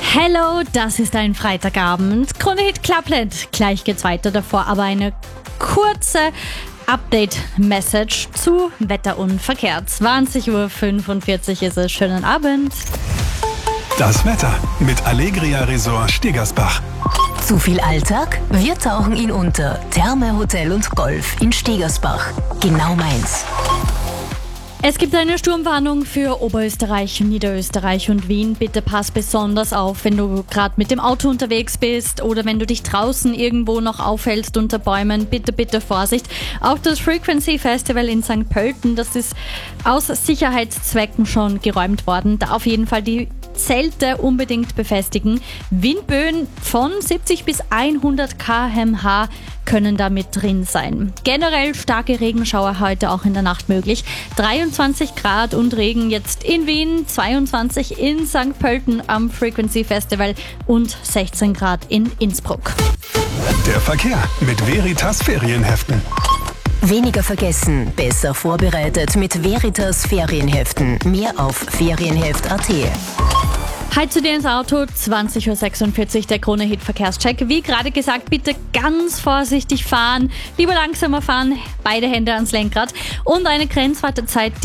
Hello, das ist ein Freitagabend. Krone Hit Clubland. Gleich geht's weiter, davor aber eine kurze Update-Message zu Wetter und Verkehr. 20:45 Uhr ist es. Schönen Abend. Das Wetter mit Allegria Resort Stegersbach. Zu viel Alltag? Wir tauchen ihn unter. Therme, Hotel und Golf in Stegersbach. Genau meins. Es gibt eine Sturmwarnung für Oberösterreich, Niederösterreich und Wien. Bitte pass besonders auf, wenn du gerade mit dem Auto unterwegs bist oder wenn du dich draußen irgendwo noch aufhältst unter Bäumen. Bitte Vorsicht. Auch das Frequency Festival in St. Pölten, das ist aus Sicherheitszwecken schon geräumt worden. Da auf jeden Fall die Zelte unbedingt befestigen. Windböen von 70 bis 100 km/h können da mit drin sein. Generell starke Regenschauer heute auch in der Nacht möglich. 23 Grad und Regen jetzt in Wien, 22 in St. Pölten am Frequency Festival und 16 Grad in Innsbruck. Der Verkehr mit Veritas Ferienheften. Weniger vergessen, besser vorbereitet mit Veritas Ferienheften. Mehr auf ferienheft.at. Halt zu dir ins Auto, 20:46 Uhr, der Krone Hit Verkehrscheck. Wie gerade gesagt, bitte ganz vorsichtig fahren, lieber langsamer fahren, beide Hände ans Lenkrad und eine Grenzwartezeit,